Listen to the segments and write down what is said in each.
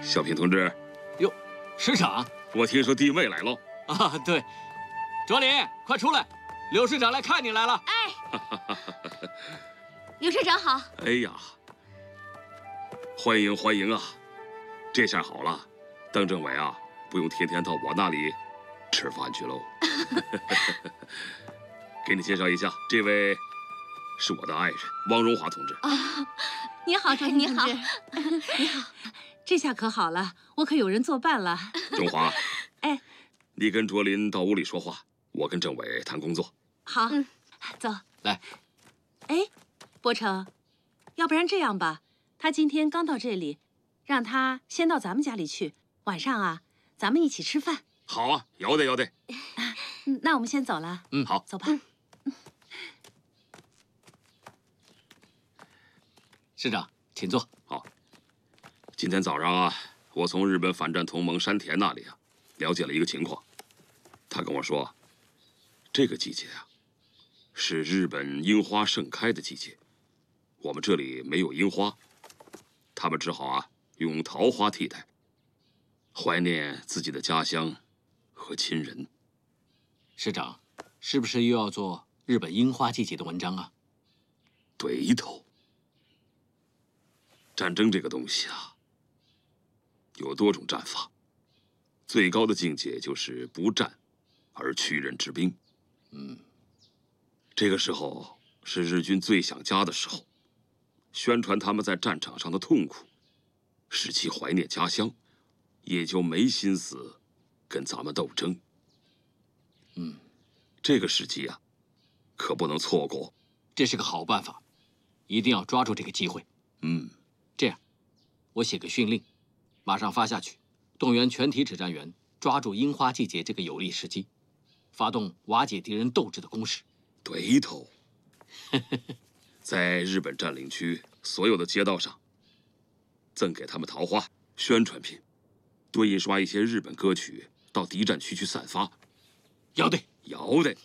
小平同志， 哟，师长， 我听说弟妹来了。 啊，对，卓林，快出来，柳师长来看你来了。 哎，柳师长好。 哎呀，欢迎欢迎啊！这下好了，邓政委啊，不用天天到我那里吃饭去喽。给你介绍一下，这位是我的爱人汪荣华同志。 啊，你好，卓林你好， 你好，这下可好了，我可有人作伴了。 荣华， 哎， 你跟卓林到屋里说话，我跟政委谈工作。 好，走。 来。 哎，波成，要不然这样吧，他今天刚到这里，让他先到咱们家里去，晚上啊，咱们一起吃饭。 好啊，要得要得。 那我们先走了。 好， 走吧。 师长，请坐。 好。今天早上啊，我从日本反战同盟山田那里啊，了解了一个情况。他跟我说，这个季节啊，是日本樱花盛开的季节。我们这里没有樱花，他们只好啊用桃花替代，怀念自己的家乡和亲人。 师长，是不是又要做日本樱花季节的文章啊？ 对头。战争这个东西啊，有多种战法，最高的境界就是不战而屈人之兵。这个时候是日军最想家的时候，宣传他们在战场上的痛苦，使其怀念家乡，也就没心思跟咱们斗争。这个时机啊，可不能错过。 这是个好办法，一定要抓住这个机会。这样，我写个训令，马上发下去，动员全体指战员抓住樱花季节这个有利时机，发动瓦解敌人斗志的攻势。 对头。在日本占领区所有的街道上，赠给他们桃花宣传品，多印刷一些日本歌曲到敌占区去散发。 要得， 要得。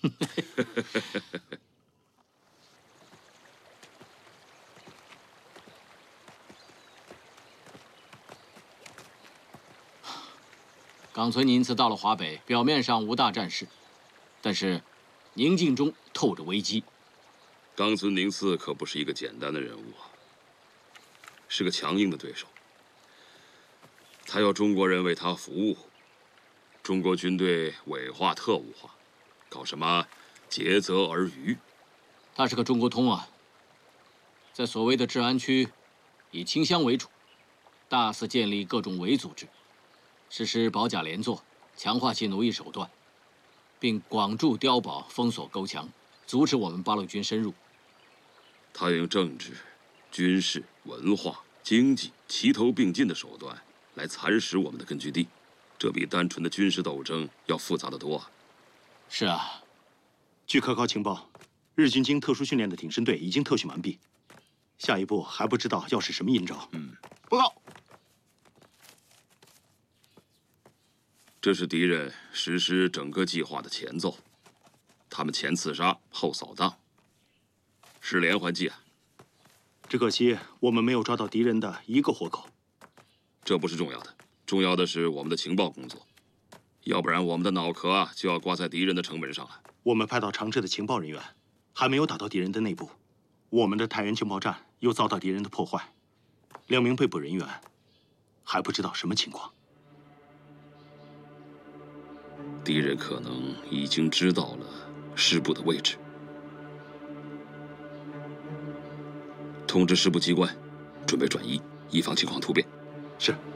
冈村宁次到了华北，表面上无大战事，但是宁静中透着危机。 冈村宁次可不是一个简单的人物啊，是个强硬的对手。他要中国人为他服务，中国军队伪化特务化，搞什么竭泽而渔。 他是个中国通啊，在所谓的治安区，以清乡为主，大肆建立各种伪组织，实施保甲连坐，强化其奴役手段，并广筑碉堡、封锁沟墙，阻止我们八路军深入。 他用政治、军事、文化、经济齐头并进的手段来蚕食我们的根据地，这比单纯的军事斗争要复杂得多啊！ 是啊， 据可靠情报，日军经特殊训练的挺身队已经特训完毕，下一步还不知道要是什么阴招。 报告。 这是敌人实施整个计划的前奏，他们前刺杀，后扫荡，是连环计啊！ 只可惜我们没有抓到敌人的一个活口。 这不是重要的，重要的是我们的情报工作，要不然我们的脑壳啊就要挂在敌人的城门上了。 我们派到长治的情报人员还没有打到敌人的内部，我们的太原情报站又遭到敌人的破坏，2名被捕人员还不知道什么情况。 敌人可能已经知道了师部的位置，通知师部机关准备转移，以防情况突变。 是。